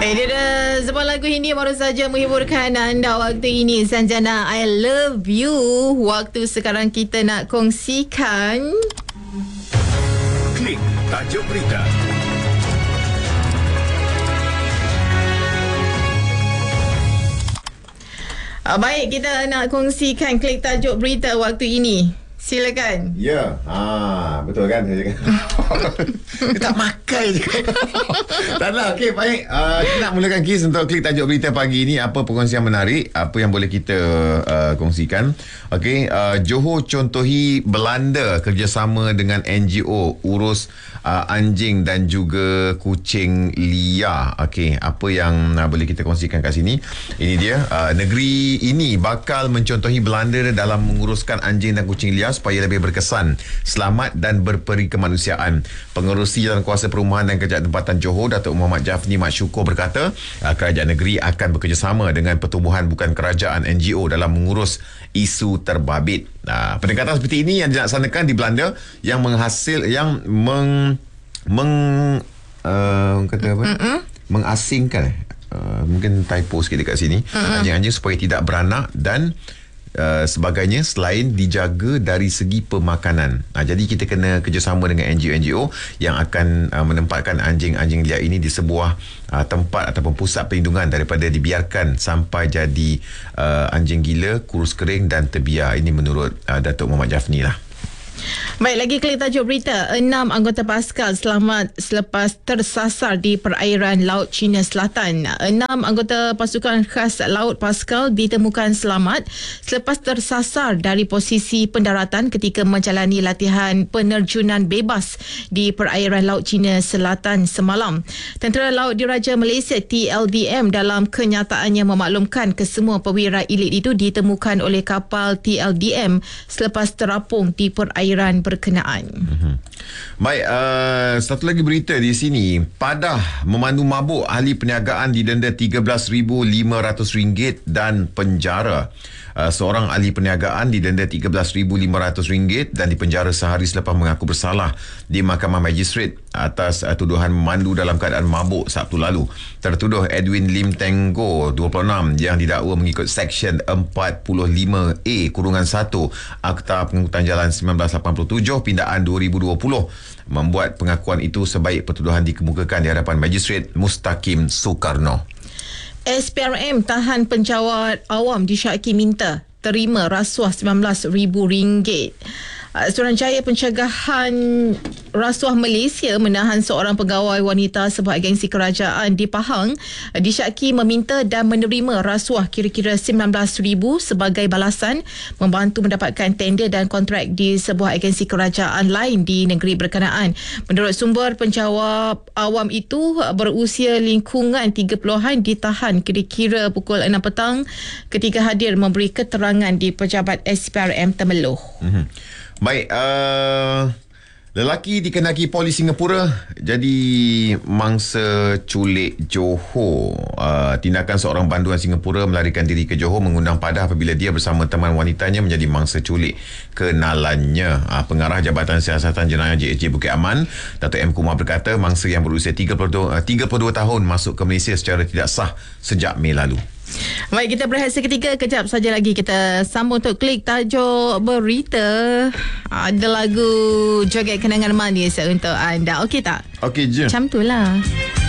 Dia dah sebuah lagu Hindi baru saja menghiburkan anda waktu ini. Sanjana, I love you. Waktu sekarang kita nak kongsikan Klik tajuk berita. Baik, kita nak kongsikan klik tajuk berita waktu ini. Silakan. Ya, betul kan saya cakap. Dia tak makai je. Taklah, okey, baik. Kita nak mulakan kes untuk klik tajuk berita pagi ini. Apa perkongsian menarik, apa yang boleh kita kongsikan. Okey, Johor contohi Belanda kerjasama dengan NGO urus anjing dan juga kucing liar. Okey, apa yang boleh kita kongsikan kat sini. Ini dia, negeri ini bakal mencontohi Belanda dalam menguruskan anjing dan kucing liar supaya lebih berkesan, selamat dan berperi kemanusiaan. Pengerusi Jawatankuasa Perumahan dan Kerajaan Tempatan Johor, Datuk Muhammad Jafni Mat Syukur berkata, kerajaan negeri akan bekerjasama dengan pertubuhan bukan kerajaan NGO dalam mengurus isu terbabit. Pendekatan seperti ini yang dilaksanakan di Belanda yang mengasingkan mungkin typo sikit dekat sini anjing-anjing supaya tidak beranak dan sebagainya, selain dijaga dari segi pemakanan. Jadi kita kena kerjasama dengan NGO-NGO yang akan menempatkan anjing-anjing liar ini di sebuah tempat ataupun pusat perlindungan daripada dibiarkan sampai jadi anjing gila, kurus kering dan terbiar. Ini menurut Datuk Muhammad Jafni lah. Baik, lagi klik tajuk berita. 6 anggota Baskal selamat selepas tersasar di perairan Laut Cina Selatan. 6 anggota pasukan khas Laut Baskal ditemukan selamat selepas tersasar dari posisi pendaratan ketika menjalani latihan penerjunan bebas di perairan Laut Cina Selatan semalam. Tentera Laut Diraja Malaysia TLDM dalam kenyataannya memaklumkan kesemua perwira elit itu ditemukan oleh kapal TLDM selepas terapung di perairan berkenaan. Baik, satu lagi berita di sini. Padah memandu mabuk, ahli perniagaan didenda RM13,500 dan penjara. Seorang ahli perniagaan didenda RM13,500 dan dipenjara sehari selepas mengaku bersalah di Mahkamah Magistrate atas tuduhan memandu dalam keadaan mabuk Sabtu lalu. Tertuduh Edwin Lim Tenggo, 26, yang didakwa mengikut Seksyen 45A-1 Akta Pengangkutan Jalan 1987 Pindaan 2020 membuat pengakuan itu sebaik pertuduhan dikemukakan di hadapan Magistrate Mustaqim Soekarno. SPRM tahan penjawat awam disyaki minta terima rasuah RM19,000. Suruhanjaya Pencegahan Rasuah Malaysia menahan seorang pegawai wanita sebuah agensi kerajaan di Pahang disyaki meminta dan menerima rasuah kira-kira RM19,000 sebagai balasan membantu mendapatkan tender dan kontrak di sebuah agensi kerajaan lain di negeri berkenaan. Menurut sumber, penjawat awam itu berusia lingkungan 30-an ditahan kira-kira pukul 6 petang ketika hadir memberi keterangan di pejabat SPRM Temeloh. Baik, lelaki dikenaki polis Singapura jadi mangsa culik Johor. Tindakan seorang banduan Singapura melarikan diri ke Johor mengundang padah apabila dia bersama teman wanitanya menjadi mangsa culik kenalannya. Pengarah Jabatan Siasatan Jenayah JHJ Bukit Aman, Dato' M. Kumar berkata mangsa yang berusia 32 tahun masuk ke Malaysia secara tidak sah sejak Mei lalu. Baik, kita berehat seketika. Kejap saja lagi kita sambung untuk klik tajuk berita. Ada lagu Joget Kenangan Manis untuk anda. Okey tak? Okey je. Macam tu lah.